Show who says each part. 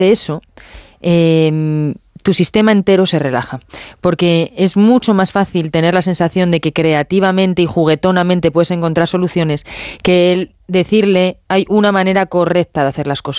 Speaker 1: eso, tu sistema entero se relaja, porque es mucho más fácil tener la sensación de que creativamente y juguetonamente puedes encontrar soluciones que el decirle hay una manera correcta de hacer las cosas.